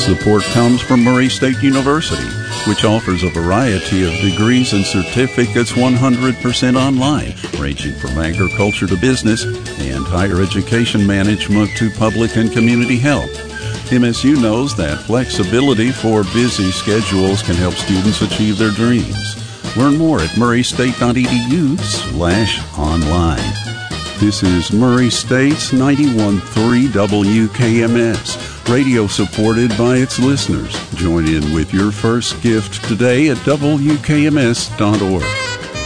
Support comes from Murray State University, which offers a variety of degrees and certificates 100% online, ranging from agriculture to business and higher education management to public and community health. MSU knows that flexibility for busy schedules can help students achieve their dreams. Learn more at murraystate.edu/online. This is Murray State's 91.3 WKMS, radio supported by its listeners. Join in with your first gift today at WKMS.org.